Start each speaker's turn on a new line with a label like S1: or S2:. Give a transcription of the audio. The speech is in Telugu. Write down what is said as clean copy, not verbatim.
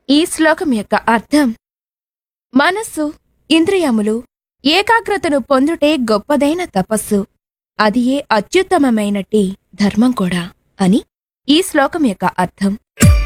S1: ఈ శ్లోకం యొక్క అర్థం మనస్సు ఇంద్రియములు ఏకాగ్రతను పొందుటే గొప్పదైన తపస్సు అది ఏ అత్యుత్తమమైనట్టి ధర్మం కూడా అని ఈ శ్లోకం యొక్క అర్థం.